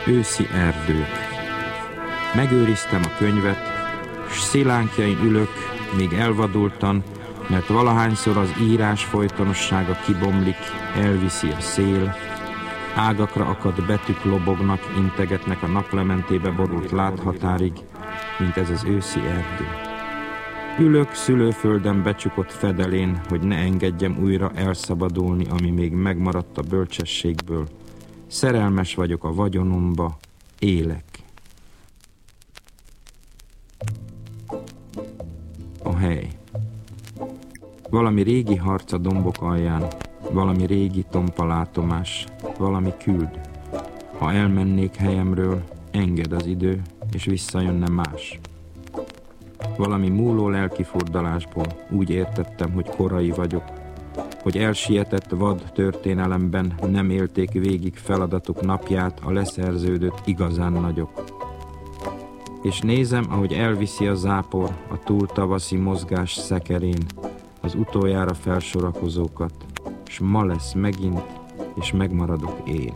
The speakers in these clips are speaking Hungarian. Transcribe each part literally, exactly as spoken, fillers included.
Őszi erdők. Megőriztem a könyvet, s szilánkjain ülök, még elvadultan, mert valahányszor az írás folytonossága kibomlik, elviszi a szél, ágakra akadt betűk lobognak, integetnek a naplementébe borult láthatárig, mint ez az őszi erdő. Ülök szülőföldem becsukott fedelén, hogy ne engedjem újra elszabadulni, ami még megmaradt a bölcsességből. Szerelmes vagyok a vagyonomba, élek. A hely. Valami régi harc a dombok alján, valami régi tompa látomás, valami küld. Ha elmennék helyemről, enged az idő, és visszajönne más. Valami múló lelkifurdalásból úgy értettem, hogy korai vagyok, hogy elsietett vad történelemben nem élték végig feladatuk napját a leszerződött igazán nagyok. És nézem, ahogy elviszi a zápor a túl tavaszi mozgás szekerén az utoljára felsorakozókat, s ma lesz megint, és megmaradok én.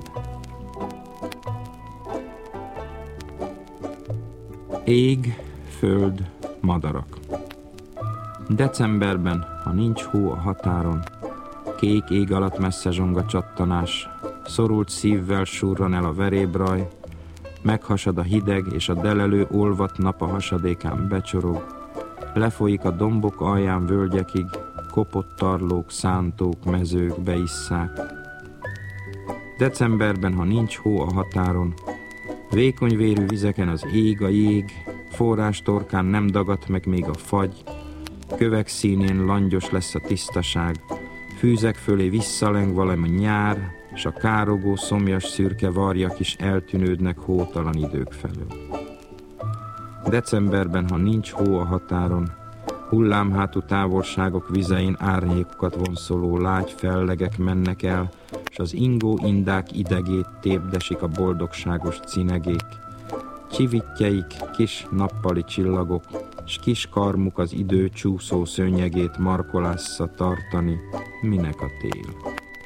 Ég, föld, madarak. Decemberben, ha nincs hó a határon, kék ég alatt messze zsonga csattanás, szorult szívvel surran el a verébraj, meghasad a hideg, és a delelő olvadt nap a hasadékán becsorog, lefolyik a dombok alján völgyekig, kopott tarlók, szántók, mezők beisszák. Decemberben, ha nincs hó a határon, vékonyvérű vizeken az ég a jég, forrás torkán nem dagadt meg még a fagy, kövek színén langyos lesz a tisztaság, fűzek fölé visszaleng valami nyár, s a károgó, szomjas szürke varjak is eltűnődnek hótalan idők felől. Decemberben, ha nincs hó a határon, hullámhátú távolságok vizein árnyékokat vonszoló lágy fellegek mennek el, s az ingó indák idegét tépdesik a boldogságos cinegék. Csivitjeik kis nappali csillagok, s kis karmuk az idő csúszó szőnyegét markolásza tartani, minek a tél.